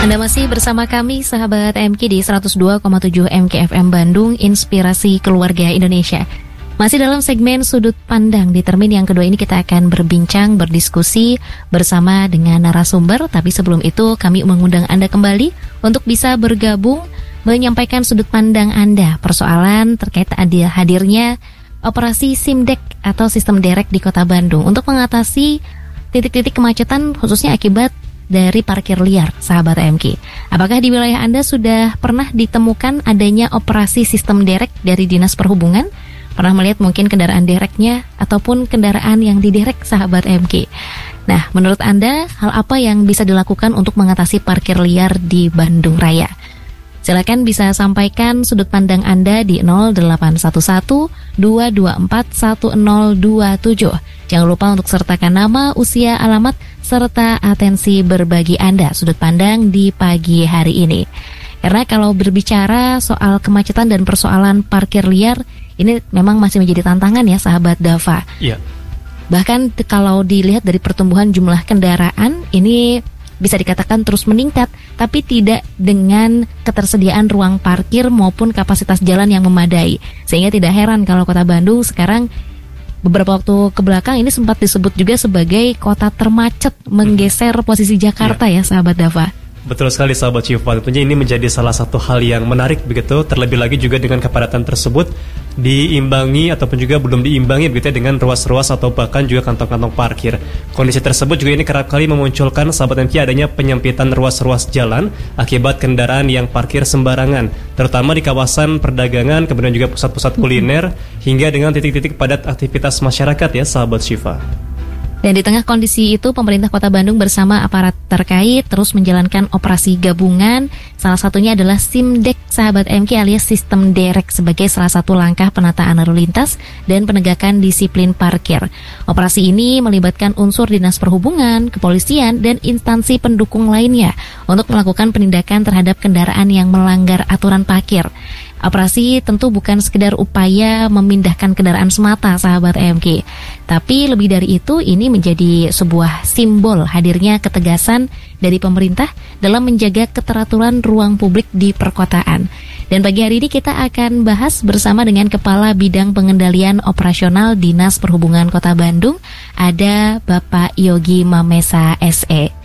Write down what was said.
Anda masih bersama kami, sahabat MK di 102,7 MKFM Bandung, Inspirasi Keluarga Indonesia. Masih dalam segmen Sudut Pandang. Di termin yang kedua ini kita akan berbincang, berdiskusi bersama dengan narasumber. Tapi sebelum itu kami mengundang Anda kembali untuk bisa bergabung, menyampaikan sudut pandang Anda, persoalan terkait hadirnya operasi SIMDEK atau sistem derek di Kota Bandung untuk mengatasi titik-titik kemacetan khususnya akibat dari parkir liar, sahabat MK. Apakah di wilayah Anda sudah pernah ditemukan adanya operasi sistem derek dari Dinas Perhubungan? Pernah melihat mungkin kendaraan dereknya ataupun kendaraan yang diderek, sahabat MK? Nah, menurut Anda, hal apa yang bisa dilakukan untuk mengatasi parkir liar di Bandung Raya? Silakan bisa sampaikan sudut pandang Anda di 0811 224 1027. Jangan lupa untuk sertakan nama, usia, alamat, serta atensi berbagi Anda sudut pandang di pagi hari ini. Karena kalau berbicara soal kemacetan dan persoalan parkir liar, ini memang masih menjadi tantangan ya, sahabat Dava. Iya. Bahkan kalau dilihat dari pertumbuhan jumlah kendaraan, ini bisa dikatakan terus meningkat, tapi tidak dengan ketersediaan ruang parkir maupun kapasitas jalan yang memadai. Sehingga tidak heran kalau Kota Bandung sekarang beberapa waktu kebelakang ini sempat disebut juga sebagai kota termacet, menggeser posisi Jakarta ya, sahabat Dava. Betul sekali, sahabat Syifa. Tentunya ini menjadi salah satu hal yang menarik begitu. Terlebih lagi juga dengan kepadatan tersebut diimbangi ataupun juga belum diimbangi begitu ya, dengan ruas-ruas atau bahkan juga kantong-kantong parkir. Kondisi tersebut juga ini kerap kali memunculkan, sahabat MK, adanya penyempitan ruas-ruas jalan akibat kendaraan yang parkir sembarangan, terutama di kawasan perdagangan, kemudian juga pusat-pusat kuliner hingga dengan titik-titik padat aktivitas masyarakat ya, sahabat Syifa. Dan di tengah kondisi itu, pemerintah Kota Bandung bersama aparat terkait terus menjalankan operasi gabungan. Salah satunya adalah SIMDEK, sahabat MK, alias sistem derek sebagai salah satu langkah penataan lalu lintas dan penegakan disiplin parkir. Operasi ini melibatkan unsur Dinas Perhubungan, kepolisian, dan instansi pendukung lainnya untuk melakukan penindakan terhadap kendaraan yang melanggar aturan parkir. Operasi tentu bukan sekedar upaya memindahkan kendaraan semata, sahabat MK. Tapi lebih dari itu, ini menjadi sebuah simbol hadirnya ketegasan dari pemerintah dalam menjaga keteraturan ruang publik di perkotaan. Dan pagi hari ini kita akan bahas bersama dengan Kepala Bidang Pengendalian Operasional Dinas Perhubungan Kota Bandung, ada Bapak Yogi Mamesa SE.